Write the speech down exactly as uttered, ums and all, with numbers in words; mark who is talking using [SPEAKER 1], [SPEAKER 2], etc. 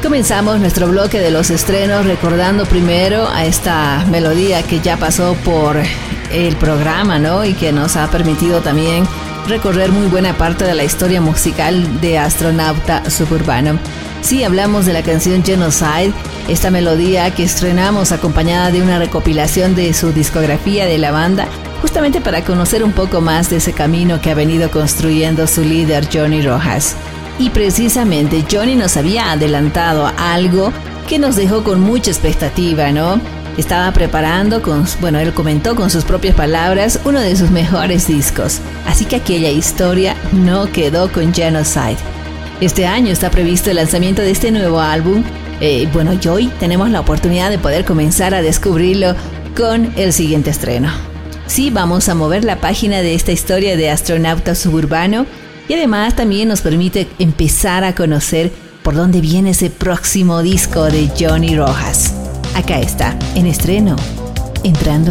[SPEAKER 1] Comenzamos nuestro bloque de los estrenos recordando primero a esta melodía que ya pasó por el programa, ¿no? Y que nos ha permitido también recorrer muy buena parte de la historia musical de Astronauta Suburbano. Sí, hablamos de la canción Genocide, esta melodía que estrenamos acompañada de una recopilación de su discografía de la banda, justamente para conocer un poco más de ese camino que ha venido construyendo su líder Johnny Rojas. Y precisamente Johnny nos había adelantado algo que nos dejó con mucha expectativa, ¿no? Estaba preparando, con, bueno, él comentó con sus propias palabras, uno de sus mejores discos. Así que aquella historia no quedó con Genocide. Este año está previsto el lanzamiento de este nuevo álbum. Eh, bueno, y hoy tenemos la oportunidad de poder comenzar a descubrirlo con el siguiente estreno. Sí, vamos a mover la página de esta historia de Astronauta Suburbano. Y además también nos permite empezar a conocer por dónde viene ese próximo disco de Johnny Rojas. Acá está, en estreno, entrando